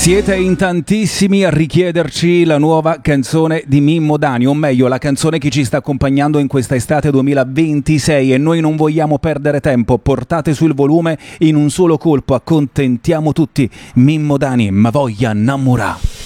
Siete in tantissimi a richiederci la nuova canzone di Mimmo Dani, o meglio la canzone che ci sta accompagnando in questa estate 2026, e noi non vogliamo perdere tempo. Portate sul volume in un solo colpo, accontentiamo tutti. Mimmo Dani, ma voglia innamorare.